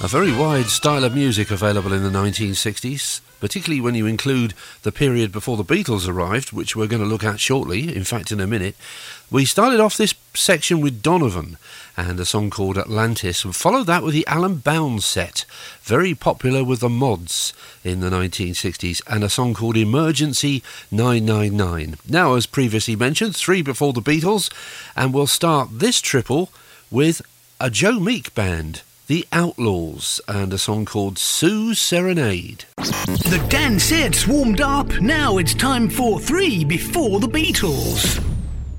A very wide style of music available in the 1960s, particularly when you include the period before the Beatles arrived, which we're going to look at shortly, in fact in a minute. We started off this section with Donovan and a song called Atlantis, and followed that with the Alan Bounds set, very popular with the Mods in the 1960s, and a song called Emergency 999. Now, as previously mentioned, 3 before the Beatles, and we'll start this triple with a Joe Meek band, The Outlaws, and a song called Sue's Serenade. The Dan Sets warmed up. Now it's time for 3 before the Beatles.